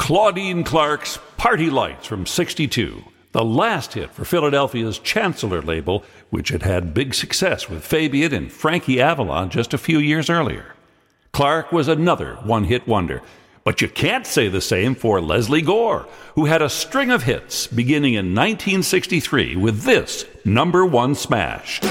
Claudine Clark's Party Lights from '62, the last hit for Philadelphia's Chancellor label, which had had big success with Fabian and Frankie Avalon just a few years earlier. Clark was another one-hit wonder, but you can't say the same for Leslie Gore, who had a string of hits beginning in 1963 with this #1 smash.